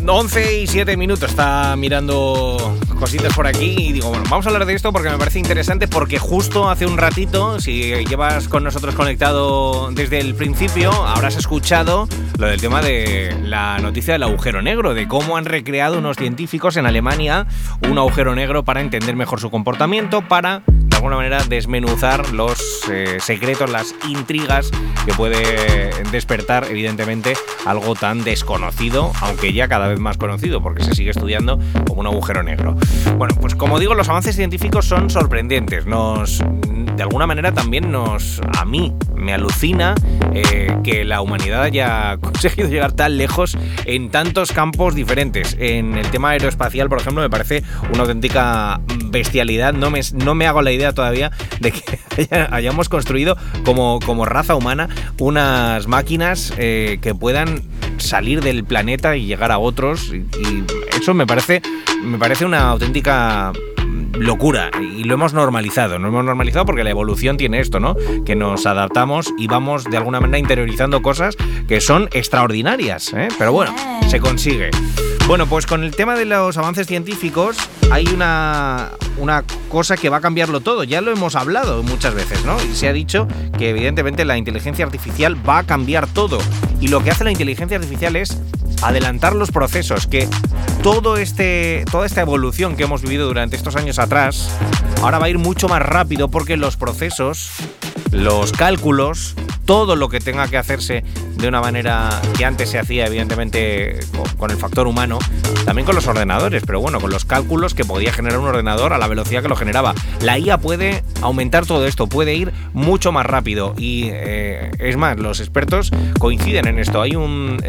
11:07. Está mirando cositas por aquí y digo, bueno, vamos a hablar de esto porque me parece interesante, porque justo hace un ratito, si llevas con nosotros conectado desde el principio, habrás escuchado lo del tema de la noticia del agujero negro, de cómo han recreado unos científicos en Alemania un agujero negro para entender mejor su comportamiento, para de alguna manera desmenuzar los secretos, las intrigas que puede despertar evidentemente algo tan desconocido, aunque ya cada vez más conocido porque se sigue estudiando como un agujero negro. Bueno, pues como digo, los avances científicos son sorprendentes. De alguna manera también a mí me alucina que la humanidad haya conseguido llegar tan lejos en tantos campos diferentes. En el tema aeroespacial, por ejemplo, me parece una auténtica bestialidad. No me hago la idea todavía de que hayamos construido como raza humana unas máquinas que puedan salir del planeta y llegar a otros, y eso me parece una auténtica locura, y lo hemos normalizado porque la evolución tiene esto, ¿no? Que nos adaptamos y vamos de alguna manera interiorizando cosas que son extraordinarias, ¿eh? Pero bueno, se consigue. Bueno, pues con el tema de los avances científicos hay una cosa que va a cambiarlo todo. Ya lo hemos hablado muchas veces, ¿no? Y se ha dicho que evidentemente la inteligencia artificial va a cambiar todo. Y lo que hace la inteligencia artificial es adelantar los procesos, que toda esta evolución que hemos vivido durante estos años atrás, ahora va a ir mucho más rápido, porque los procesos, los cálculos, todo lo que tenga que hacerse de una manera que antes se hacía evidentemente con el factor humano, también con los ordenadores, pero bueno, con los cálculos que podía generar un ordenador a la velocidad que lo generaba. La IA puede aumentar todo esto, puede ir mucho más rápido, y es más, los expertos coinciden en esto. Hay uno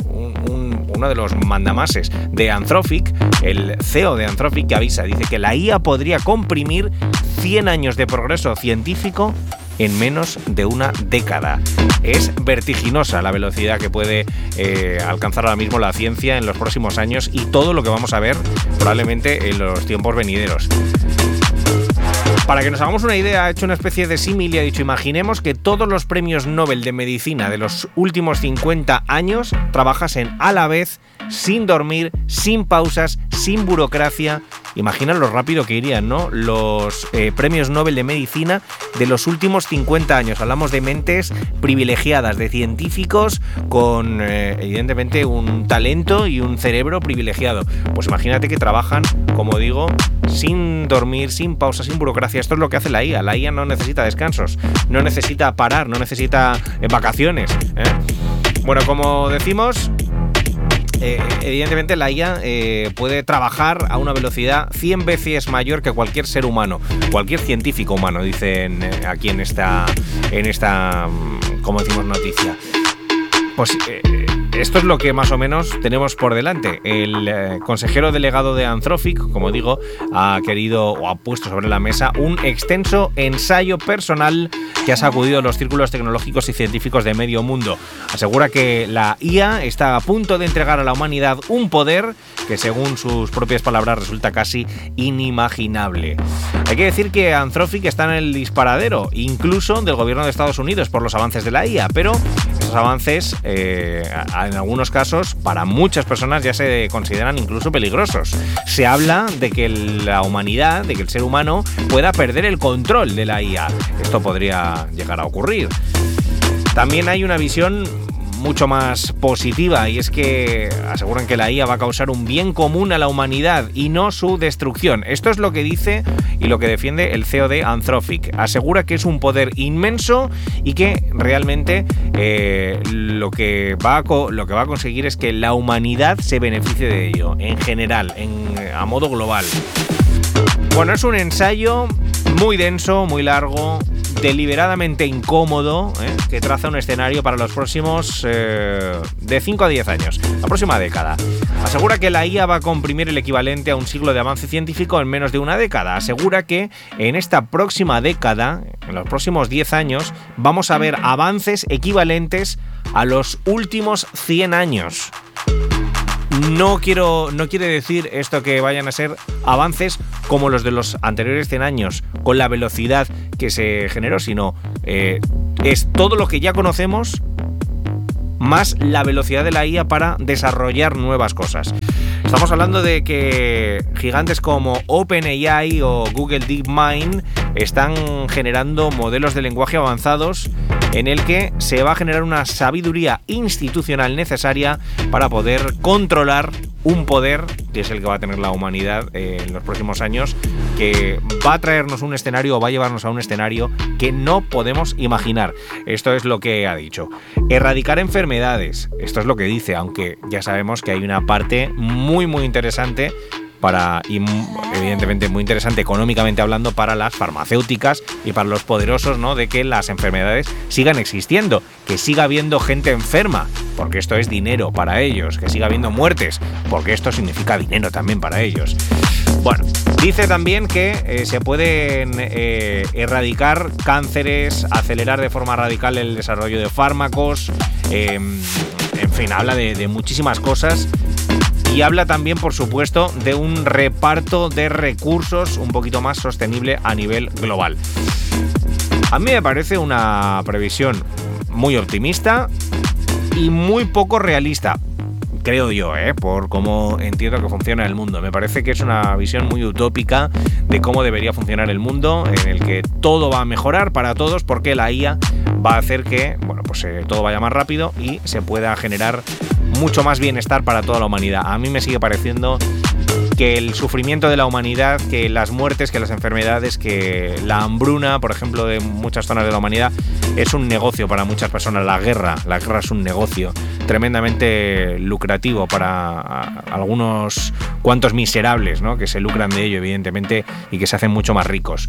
de los mandamases de Anthropic, el CEO de Anthropic, que avisa, dice que la IA podría comprimir 100 años de progreso científico en menos de una década. Es vertiginosa la velocidad que puede alcanzar ahora mismo la ciencia en los próximos años, y todo lo que vamos a ver probablemente en los tiempos venideros. Para que nos hagamos una idea, ha hecho una especie de símil y ha dicho: imaginemos que todos los premios Nobel de medicina de los últimos 50 años trabajasen a la vez, sin dormir, sin pausas, sin burocracia. Imagina lo rápido que irían, ¿no? Los premios Nobel de medicina de los últimos 50 años. Hablamos de mentes privilegiadas, de científicos con evidentemente un talento y un cerebro privilegiado. Pues imagínate que trabajan, como digo, sin dormir, sin pausa, sin burocracia. Esto es lo que hace la IA. La IA no necesita descansos, no necesita parar, no necesita vacaciones, ¿eh? Bueno, como decimos, evidentemente la IA puede trabajar a una velocidad 100 veces mayor que cualquier ser humano, cualquier científico humano, dicen aquí en esta como decimos, noticia. Pues esto es lo que más o menos tenemos por delante. El consejero delegado de Anthropic, como digo, ha querido o ha puesto sobre la mesa un extenso ensayo personal que ha sacudido los círculos tecnológicos y científicos de medio mundo. Asegura que la IA está a punto de entregar a la humanidad un poder que, según sus propias palabras, resulta casi inimaginable. Hay que decir que Anthropic está en el disparadero, incluso del gobierno de Estados Unidos, por los avances de la IA, pero esos avances, en algunos casos, para muchas personas ya se consideran incluso peligrosos. Se habla de que la humanidad, de que el ser humano pueda perder el control de la IA. Esto podría llegar a ocurrir. También hay una visión mucho más positiva, y es que aseguran que la IA va a causar un bien común a la humanidad y no su destrucción. Esto es lo que dice y lo que defiende el CEO de Anthropic. Asegura que es un poder inmenso y que realmente lo que va a conseguir es que la humanidad se beneficie de ello, en general, a modo global. Bueno, es un ensayo muy denso, muy largo, deliberadamente incómodo, que traza un escenario para los próximos de 5 a 10 años, la próxima década. Asegura que la IA va a comprimir el equivalente a un siglo de avance científico en menos de una década. Asegura que en esta próxima década, en los próximos 10 años, vamos a ver avances equivalentes a los últimos 100 años. No quiere decir esto que vayan a ser avances como los de los anteriores 100 años, con la velocidad que se generó, sino es todo lo que ya conocemos más la velocidad de la IA para desarrollar nuevas cosas. Estamos hablando de que gigantes como OpenAI o Google DeepMind están generando modelos de lenguaje avanzados en el que se va a generar una sabiduría institucional necesaria para poder controlar un poder que es el que va a tener la humanidad en los próximos años, que va a traernos un escenario o va a llevarnos a un escenario que no podemos imaginar. Esto es lo que ha dicho. Erradicar enfermedades, esto es lo que dice, aunque ya sabemos que hay una parte muy interesante y evidentemente muy interesante económicamente hablando para las farmacéuticas y para los poderosos, ¿no? De que las enfermedades sigan existiendo, que siga habiendo gente enferma, porque esto es dinero para ellos, que siga habiendo muertes, porque esto significa dinero también para ellos. Bueno, dice también que se pueden erradicar cánceres, acelerar de forma radical el desarrollo de fármacos, en fin, habla de muchísimas cosas. Y habla también, por supuesto, de un reparto de recursos un poquito más sostenible a nivel global. A mí me parece una previsión muy optimista y muy poco realista, creo yo, por cómo entiendo que funciona el mundo. Me parece que es una visión muy utópica de cómo debería funcionar el mundo, en el que todo va a mejorar para todos, porque la IA va a hacer que, bueno, pues todo vaya más rápido y se pueda generar mucho más bienestar para toda la humanidad. A mí me sigue pareciendo que el sufrimiento de la humanidad, que las muertes, que las enfermedades, que la hambruna, por ejemplo, de muchas zonas de la humanidad, es un negocio para muchas personas. La guerra es un negocio tremendamente lucrativo para algunos cuantos miserables, ¿no? Que se lucran de ello, evidentemente, y que se hacen mucho más ricos.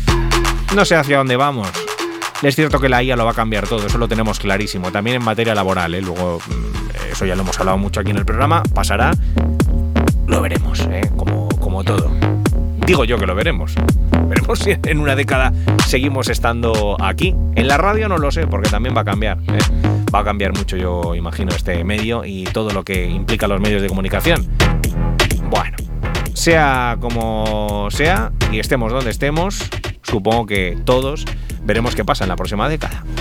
No sé hacia dónde vamos. Es cierto que la IA lo va a cambiar todo, eso lo tenemos clarísimo. También en materia laboral, luego eso ya lo hemos hablado mucho aquí en el programa, pasará, lo veremos, como todo. Digo yo que lo veremos. Veremos si en una década seguimos estando aquí. En la radio no lo sé, porque también va a cambiar. Va a cambiar mucho, yo imagino, este medio y todo lo que implica los medios de comunicación. Bueno, sea como sea y estemos donde estemos, supongo que todos veremos qué pasa en la próxima década.